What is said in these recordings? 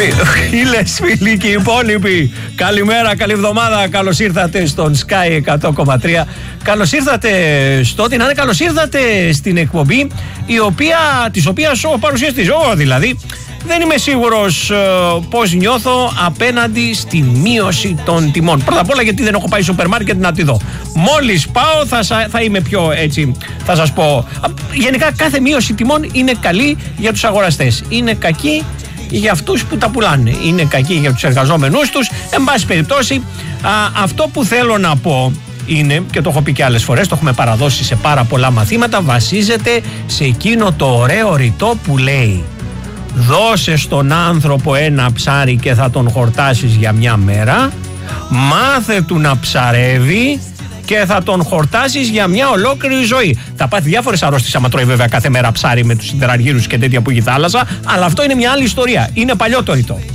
Φίλες, φίλοι και οι υπόλοιποι, καλημέρα, καλή εβδομάδα. Καλώς ήρθατε στον Sky 100,3. Καλώς ήρθατε στο ότι να είναι, καλώς ήρθατε στην εκπομπή της οποίας ο παρουσιαστής, εγώ δηλαδή, δεν είμαι σίγουρος πώς νιώθω απέναντι στη μείωση των τιμών. Πρώτα απ' όλα γιατί δεν έχω πάει σούπερ μάρκετ να τη δω. Μόλις πάω θα είμαι πιο έτσι, θα σας πω. Γενικά κάθε μείωση τιμών είναι καλή για τους αγοραστές. Είναι κακή για αυτούς που τα πουλάνε. Είναι κακή για τους εργαζόμενούς τους. Εν πάση περιπτώσει, αυτό που θέλω να πω είναι, και το έχω πει και άλλες φορές, το έχουμε παραδώσει σε πάρα πολλά μαθήματα, βασίζεται σε εκείνο το ωραίο ρητό που λέει: δώσε στον άνθρωπο ένα ψάρι και θα τον χορτάσεις για μια μέρα, μάθε του να ψαρεύει και θα τον χορτάσεις για μια ολόκληρη ζωή. Θα πάθει διάφορες αρρώστιες άμα τρώει βέβαια κάθε μέρα ψάρι με τους συντεραργύρους και τέτοια που έχει θάλασσα, αλλά αυτό είναι μια άλλη ιστορία. Είναι παλιό το ρητό.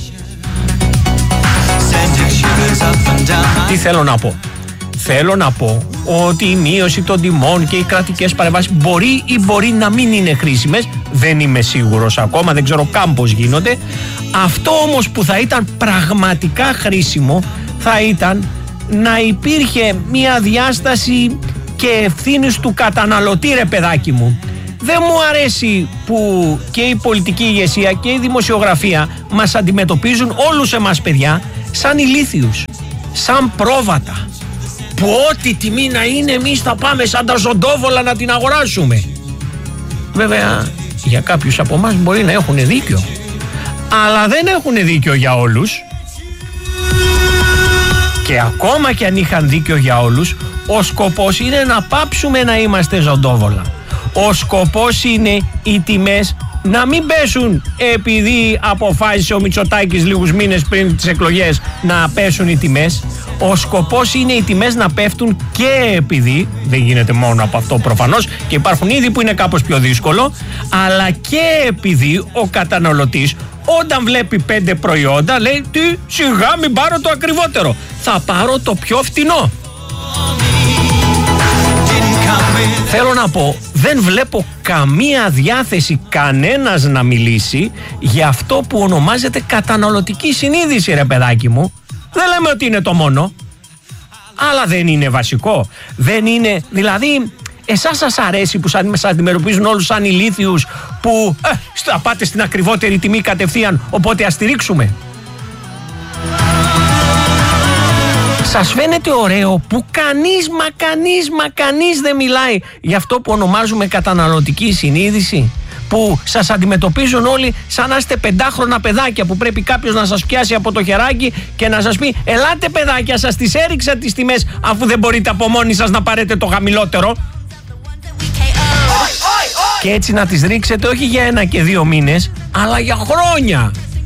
Τι θέλω να πω? Θέλω να πω ότι η μείωση των τιμών και οι κρατικές παρεμβάσεις μπορεί ή μπορεί να μην είναι χρήσιμες. Δεν είμαι σίγουρος ακόμα, δεν ξέρω καν πώς γίνονται. Αυτό όμως που θα ήταν πραγματικά χρήσιμο θα ήταν να υπήρχε μια διάσταση και ευθύνης του καταναλωτή, ρε παιδάκι μου. Δεν μου αρέσει που και η πολιτική ηγεσία και η δημοσιογραφία μας αντιμετωπίζουν όλους εμάς παιδιά σαν ηλίθιους, σαν πρόβατα, που ό,τι τιμή να είναι εμείς θα πάμε σαν τα ζωντόβολα να την αγοράσουμε. Βέβαια για κάποιους από εμάς μπορεί να έχουν δίκιο, αλλά δεν έχουν δίκιο για όλους. Και ακόμα και αν είχαν δίκιο για όλους, ο σκοπός είναι να πάψουμε να είμαστε ζωντόβολα. Ο σκοπός είναι οι τιμές να μην πέσουν επειδή αποφάσισε ο Μητσοτάκης λίγους μήνες πριν τις εκλογές να πέσουν οι τιμές. Ο σκοπός είναι οι τιμές να πέφτουν και επειδή, δεν γίνεται μόνο από αυτό προφανώς και υπάρχουν είδη που είναι κάπως πιο δύσκολο, αλλά και επειδή ο καταναλωτής όταν βλέπει 5 προϊόντα λέει τι, σιγά μην πάρω το ακριβότερο, θα πάρω το πιο φτηνό. Θέλω να πω, δεν βλέπω καμία διάθεση κανένας να μιλήσει για αυτό που ονομάζεται καταναλωτική συνείδηση, ρε παιδάκι μου. Δεν λέμε ότι είναι το μόνο, αλλά δεν είναι βασικό. Δεν είναι, δηλαδή, εσάς σας αρέσει που σας αντιμετωπίζουν όλους σαν ηλίθιους που θα πάτε στην ακριβότερη τιμή κατευθείαν, οπότε ας στηρίξουμε? Σας φαίνεται ωραίο που κανείς δεν μιλάει για αυτό που ονομάζουμε καταναλωτική συνείδηση? Που σας αντιμετωπίζουν όλοι σαν να είστε 5χρονα παιδάκια που πρέπει κάποιος να σας πιάσει από το χεράκι και να σας πει ελάτε παιδάκια, σας τις έριξα τις τιμές αφού δεν μπορείτε από μόνοι σας να πάρετε το χαμηλότερο. Και έτσι να τις ρίξετε όχι για 1 και 2 μήνες αλλά για χρόνια.